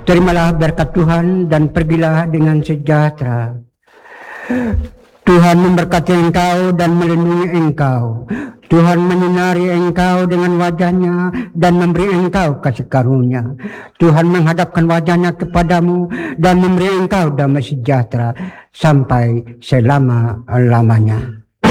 Terimalah berkat Tuhan dan pergilah dengan sejahtera. Tuhan memberkati engkau dan melindungi engkau. Tuhan menyinari engkau dengan wajahnya dan memberi engkau kasih karunia. Tuhan menghadapkan wajahnya kepadamu dan memberi engkau damai sejahtera sampai selama-lamanya.